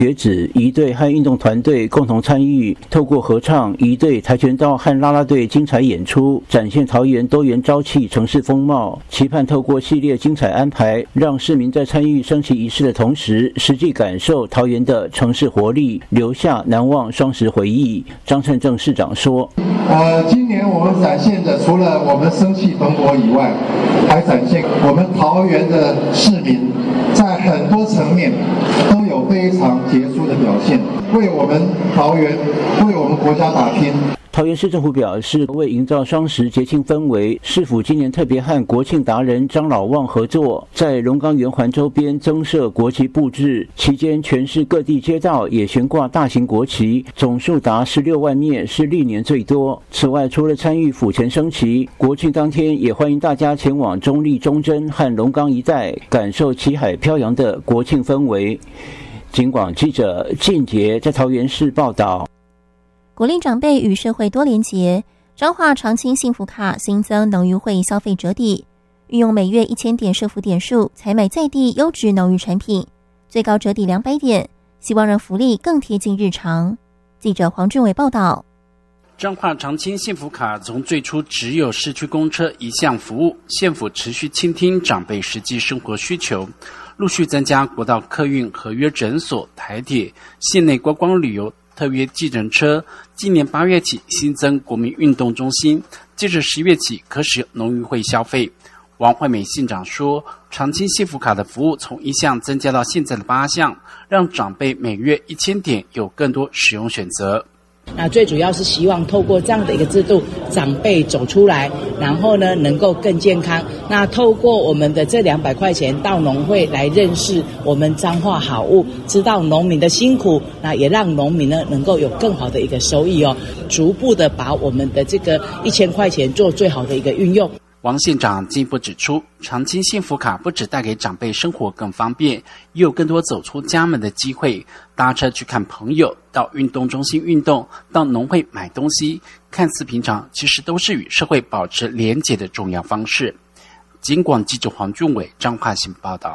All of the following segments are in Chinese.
学子仪队和运动团队共同参与，透过合唱、仪队、跆拳道和啦啦队精彩演出，展现桃园多元朝气城市风貌。期盼透过系列精彩安排，让市民在参与升旗仪式的同时，实际感受桃园的城市活力，留下难忘双十回忆。张善政市长说： 今年我们展现的除了我们生气蓬勃以外，还展现我们桃园的市民在很多层面都有非常杰出的表现，为我们桃园，为我们国家打拼。 桃园市政府表示，为营造双十节庆氛围，市府今年特别和国庆达人张老旺合作，在龙岗圆环周边增设国旗布置，期间全市各地街道也悬挂大型国旗，总数达16万面，是历年最多。此外，除了参与府前升旗，国庆当天也欢迎大家前往中坜、中贞和龙岗一带，感受旗海飘扬的国庆氛围。警广记者靳杰在桃园市报道。 鼓励长辈与社会多连结，彰化长青幸福卡新增农渔会消费折抵，运用每月1000点社福点数采买在地优质农渔产品，最高折抵200点，希望让福利更贴近日常。记者黄俊伟报道。 彰化长青幸福卡从最初只有市区公车一项服务，县府持续倾听长辈实际生活需求，陆续增加国道客运合约诊所、台铁、县内观光旅游特约计程车。今年8月起新增国民运动中心，接着10月起可使农渔会消费。王惠美县长说，长青幸福卡的服务从1项增加到现在的8项，让长辈每月1000点有更多使用选择。 那最主要是希望透过这样的一个制度，长辈走出来，然后呢能够更健康。那透过我们的这200块钱到农会来认识我们彰化好物，知道农民的辛苦，那也让农民呢能够有更好的一个收益哦。逐步的把我们的这个1000块钱做最好的一个运用。 王县长进一步指出，长青幸福卡不只带给长辈生活更方便，也有更多走出家门的机会，搭车去看朋友，到运动中心运动，到农会买东西，看似平常，其实都是与社会保持连结的重要方式。警广记者黄俊伟彰化县报道。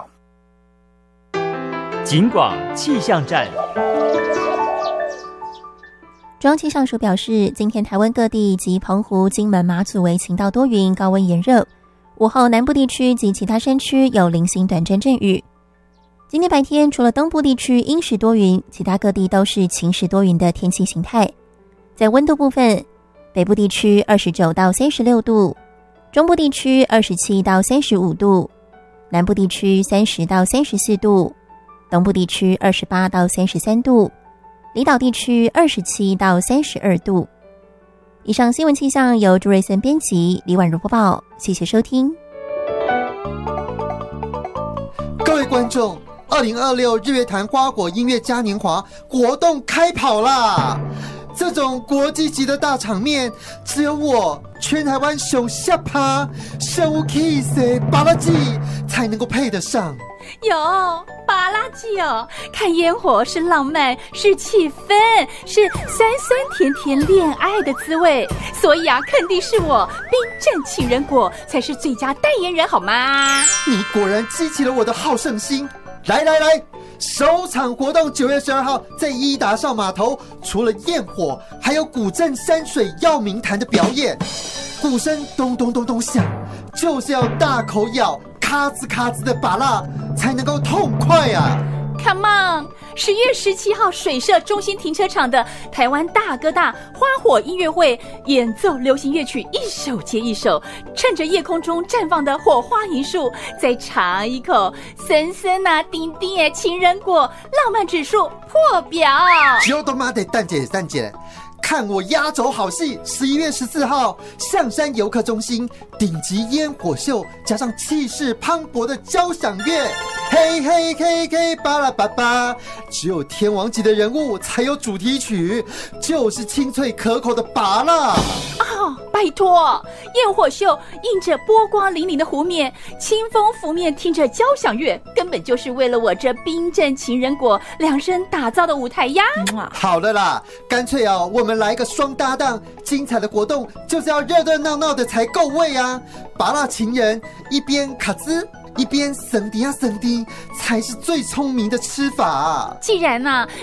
警广气象站。 中央气象署表示，今天台湾各地及澎湖、金门、马祖为晴到多云，高温炎热。午后南部地区及其他山区有零星短暂阵雨。今天白天除了东部地区阴时多云，其他各地都是晴时多云的天气形态。在温度部分，北部地区29到36度，中部地区27到35度，南部地区30到34度，东部地区28到33度，离岛地区27到32度。以上新闻气象由朱瑞森编辑，李婉如播报，谢谢收听。 各位观众，2026日月潭花火音乐嘉年华活动开跑啦！这种国际级的大场面，只有我全台湾熊下趴生物 kiss 巴拉季才能够配得上。 有巴拉季哦，看烟火是浪漫，是气氛，是酸酸甜甜恋爱的滋味。所以啊，肯定是我冰镇情人果才是最佳代言人，好吗？ 你果然激起了我的好胜心。来，首场活动9月12号在伊达邵码头，除了焰火，还有古镇山水耀明潭的表演。鼓声咚咚咚咚响，就是要大口咬咔吱咔吱的芭乐才能够痛快啊！ Come on！ 10月17号水社中心停车场的台湾大哥大花火音乐会，演奏流行乐曲一首接一首，趁着夜空中绽放的火花银树，再尝一口森森啊丁丁的情人果，浪漫指数破表。 就他妈的蛋姐，看我压轴好戏！11月14号，象山游客中心顶级烟火秀，加上气势磅礴的交响乐，嘿嘿嘿嘿巴拉巴巴，只有天王级的人物才有主题曲，就是清脆可口的芭乐。 拜托，焰火秀映着波光粼粼的湖面，清风拂面，听着交响乐，根本就是为了我这冰镇情人果量身打造的舞台呀！ 好了啦，干脆我们来个双搭档，精彩的活动就是要热热闹闹的才够味啊！芭乐情人一边卡兹，一边省迪才是最聪明的吃法啊！ 既然